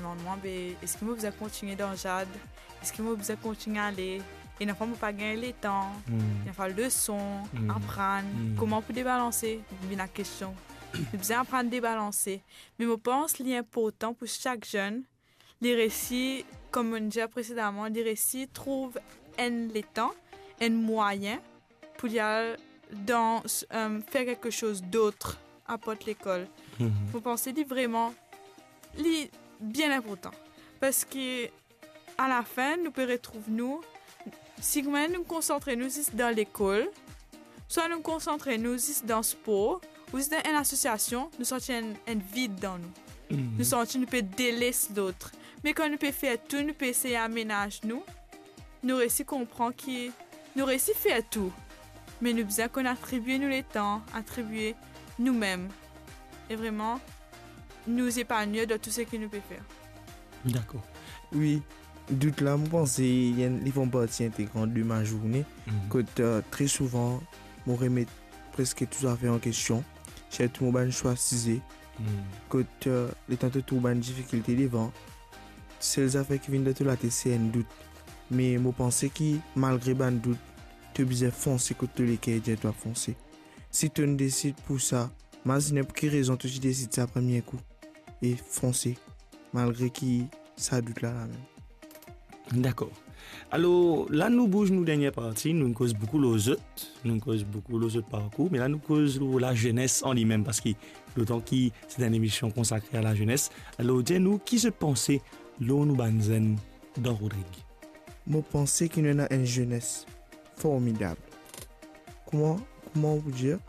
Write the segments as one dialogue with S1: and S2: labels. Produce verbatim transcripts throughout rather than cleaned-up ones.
S1: environnement, ben, est-ce que vous avez continué dans le jardin? Est-ce que vous avez continué à aller? Et ne faut pas gagner le temps, il faut le son,
S2: Mm.
S1: apprendre,
S2: Mm.
S1: comment pour débalancer, c'est la question. Nous devons apprendre à débalancer. Mais je pense qu'il est important pour chaque jeune, les récits, comme on disait précédemment, les récits trouvent un le temps, un moyen pour y aller dans, euh, faire quelque chose d'autre après l'école.
S2: Mhm.
S1: Vous pensez que vraiment c'est bien important parce que à la fin nous pouvons retrouver nous si nous nous concentrons nous dans l'école, soit nous concentrons nous dans le sport ou dans une association, nous sentons un, un vide dans nous.
S2: Mhm.
S1: Nous sentons nous pouvons délaisser l'autre. Mais quand nous pouvons faire tout, nous pouvons essayer d'aménager nous, nous réussissons à comprendre que nous réussissons à faire tout. Mais nous besoin qu'on attribue nous les temps, attribuer nous-mêmes et vraiment nous épanouir de tout ce que nous pouvons faire.
S2: D'accord.
S3: Oui, doute là, je pense qu'ils font partie intégrante de ma journée.
S2: Mhm.
S3: Que euh, très souvent, je remets presque tout à fait en question. J'ai tout mon choix cisé.
S2: Mhm.
S3: Que euh, les temps de tout ban difficulté devant. C'est les affaires qui viennent de tout la T C N doute. Mais je pense que malgré ban doute, tu besoin foncer que tu les qui doit foncer. Si tu ne décides pour ça, imagine pour quelle raison tu décides ça premier coup et foncer malgré qui ça doute là, là même.
S2: D'accord. Alors, là, nous bougeons nos dernières parties, nous causons beaucoup les autres, nous causons beaucoup les autres parcours, mais là, nous causons la jeunesse en lui-même, parce que d'autant que c'est une émission consacrée à la jeunesse. Alors, dis-nous, qui se pensait, l'on nous banzen dans Rodrigue?
S3: Je pense qu'il y a une jeunesse formidable. Comment, comment vous dire?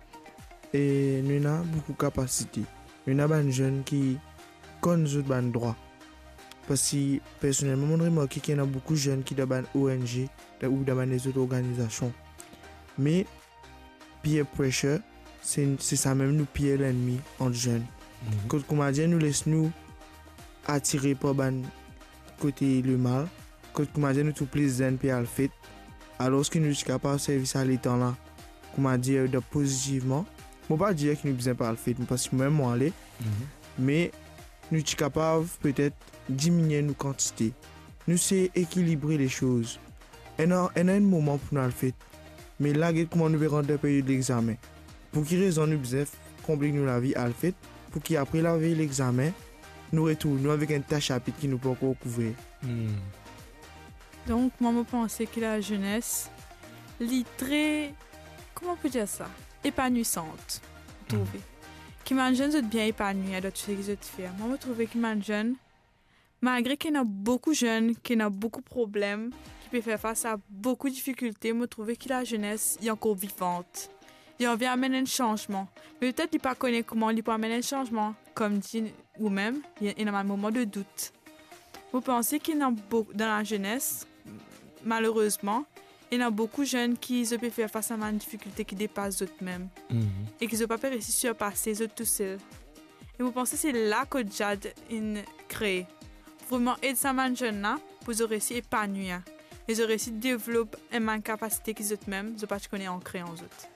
S3: Et nous avons beaucoup de capacités. Nous avons des jeunes qui connaissent les droits. Parce que personnellement, je remarque qu'il y a beaucoup de jeunes qui sont dans O N G ou dans les autres organisations. Mais peer pressure, c'est ça même nous pied l'ennemi entre jeunes.
S2: Mhm.
S3: Quand on dit, nous laisse nous attirer par le côté le mal. Quand on dit, nous tout plaisir puis à le fait. Alors que nous sommes capables de servir à l'état là, comment dire, de positivement. Je ne vais pas dire que nous besoin pas le fait, parce que même moi, aller,
S2: Mhm.
S3: mais nous sommes capables peut-être diminuer nos quantités. Nous savons équilibrer les choses. Il y a un moment pour nous le faire. Mais là, comment nous verrons des périodes d'examen. Pour quelle raison nous besoin compliquer nous la vie à le fait, pour qu'après la veille l'examen, nous retournons avec un tas chapitre qui nous peut encore couvrir.
S2: Mhm.
S1: Donc, moi, je pense que la jeunesse est très, comment on peut dire ça, épanouissante, je trouve. Qui m'a jeune, c'est bien épanoui dans tout ce qu'ils ont fait. Moi, je trouve que m'a jeune, malgré qu'il y a beaucoup de jeunes, qu'il y a beaucoup de problèmes, qui peuvent faire face à beaucoup de difficultés, je trouve que la jeunesse est encore vivante. Il a envie d'amener un changement. Mais peut-être qu'il ne connaît pas comment il peut amener un changement. Comme dit vous-même, il y a un moment de doute. Vous pensez qu'il y a beaucoup dans la jeunesse, malheureusement, il y a beaucoup de jeunes qui peuvent faire face à une difficulté qui dépasse eux-mêmes
S2: Mhm.
S1: et qui n'ont pas réussi à surpasser eux tout seuls. Et vous pensez que c'est là que Jad a créé. Vraiment aider ces jeunes-là pour qu'ils réussissent à épanouir. Ils ont réussi à développer une capacité qu'ils eux-mêmes n'ont pas connaître en créant aux autres.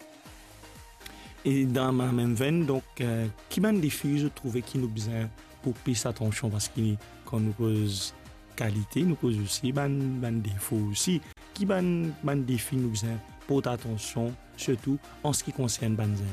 S2: Et dans ma même veine, donc, euh, qui m'a défi, je trouvais qu'il nous besoin pour plus attention, parce que quand nous cause qualité, nous cause aussi ban ban défaut aussi. Qui ban ban défi nous besoin pour attention, surtout en ce qui concerne banzen.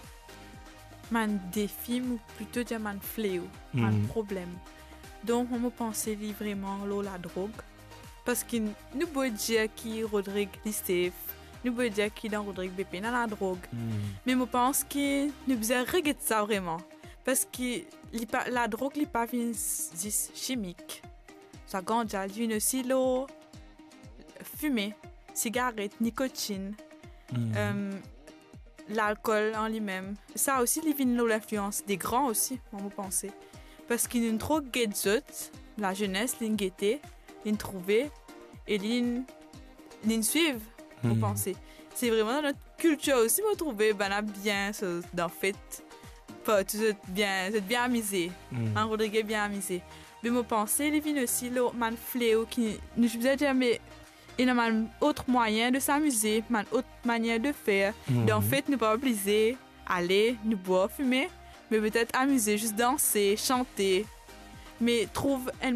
S1: Man défi ou plutôt dire man fléau, man
S2: Mhm.
S1: problème. Donc on me pensait vraiment là la drogue parce que nous pouvons dire qui Rodrigue est safe, nous pouvons dire qui dans Rodrigue B P dans la drogue.
S2: Mhm.
S1: Mais je pense que nous devons regarder ça vraiment parce que la drogue n'est pas une chimique. Ça ganja, une silo, fumée, cigarette, nicotine.
S2: Mhm.
S1: Euh, l'alcool en lui-même. Ça aussi, il vient de l'influence des grands aussi, on vous pensez. Parce qu'ils ont trop guetté, la jeunesse, ils ont guetté, ils ont trouvé, et ils ont suivent, vous
S2: Mhm.
S1: pensez. C'est vraiment dans notre culture aussi, vous trouvez, ben là, bien, dans fait, pas, tout bien, vous êtes bien amusé.
S2: Mhm.
S1: Un Rodrigue bien amusé. Mais vous pensez, ils viennent aussi, le man fléau, qui, nous je vous ai dit, mais il y a un autre moyen de s'amuser, une autre manière de faire.
S2: Mhm.
S1: Donc, en fait, ne pas obliger aller, nous boire, fumer, mais peut-être amuser, juste danser, chanter. Mais trouve un